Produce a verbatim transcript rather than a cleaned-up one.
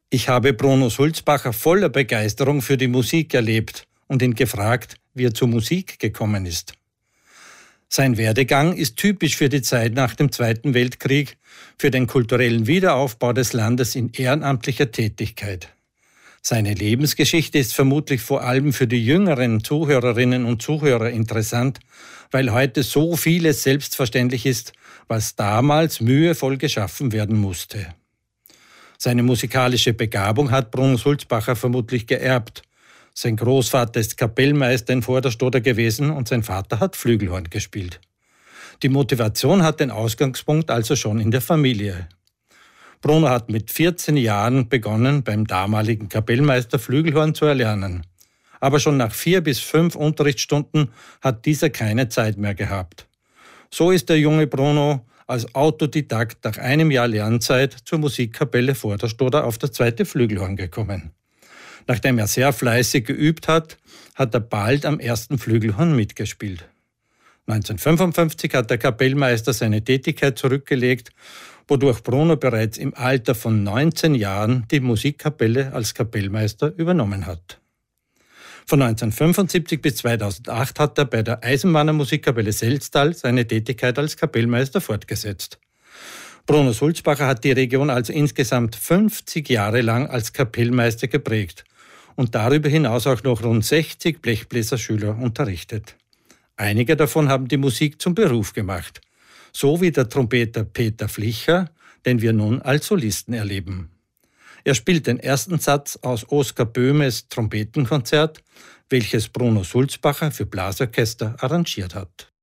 Ich habe Bruno Sulzbacher voller Begeisterung für die Musik erlebt und ihn gefragt, wie er zur Musik gekommen ist. Sein Werdegang ist typisch für die Zeit nach dem Zweiten Weltkrieg, für den kulturellen Wiederaufbau des Landes in ehrenamtlicher Tätigkeit. Seine Lebensgeschichte ist vermutlich vor allem für die jüngeren Zuhörerinnen und Zuhörer interessant, weil heute so vieles selbstverständlich ist, was damals mühevoll geschaffen werden musste. Seine musikalische Begabung hat Bruno Sulzbacher vermutlich geerbt. Sein Großvater ist Kapellmeister in Vorderstoder gewesen und sein Vater hat Flügelhorn gespielt. Die Motivation hat den Ausgangspunkt also schon in der Familie. Bruno hat mit vierzehn Jahren begonnen, beim damaligen Kapellmeister Flügelhorn zu erlernen. Aber schon nach vier bis fünf Unterrichtsstunden hat dieser keine Zeit mehr gehabt. So ist der junge Bruno als Autodidakt nach einem Jahr Lernzeit zur Musikkapelle Vorderstoder auf das zweite Flügelhorn gekommen. Nachdem er sehr fleißig geübt hat, hat er bald am ersten Flügelhorn mitgespielt. neunzehnhundertfünfundfünfzig hat der Kapellmeister seine Tätigkeit zurückgelegt, wodurch Bruno bereits im Alter von neunzehn Jahren die Musikkapelle als Kapellmeister übernommen hat. Von neunzehnhundertfünfundsiebzig bis zweitausendacht hat er bei der Eisenbahner Musikkapelle Selztal seine Tätigkeit als Kapellmeister fortgesetzt. Bruno Sulzbacher hat die Region also insgesamt fünfzig Jahre lang als Kapellmeister geprägt und darüber hinaus auch noch rund sechzig Blechbläserschüler unterrichtet. Einige davon haben die Musik zum Beruf gemacht, so wie der Trompeter Peter Flicher, den wir nun als Solisten erleben. Er spielt den ersten Satz aus Oskar Böhmes Trompetenkonzert, welches Bruno Sulzbacher für Blasorchester arrangiert hat.